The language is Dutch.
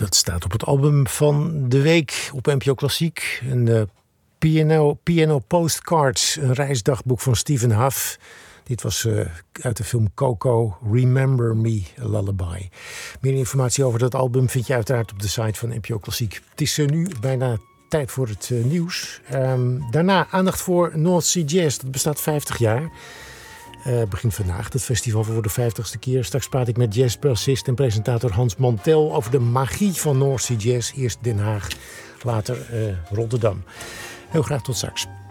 Dat staat op het album van de week op NPO Klassiek. Een piano postcards, een reisdagboek van Stephen Huff. Dit was uit de film Coco, Remember Me, a Lullaby. Meer informatie over dat album vind je uiteraard op de site van NPO Klassiek. Het is nu bijna tijd voor het nieuws. Daarna aandacht voor North Sea Jazz. Dat bestaat 50 jaar. Begint vandaag het festival voor de 50ste keer. Straks praat ik met jazzbassist en presentator Hans Mantel over de magie van North Sea Jazz. Eerst Den Haag, later Rotterdam. Heel graag tot straks.